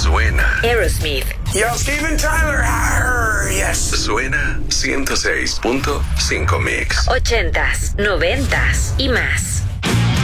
Suena. Aerosmith. Yo, Steven Tyler. Yes. Suena 106.5 Mix. 80s, 90s y más.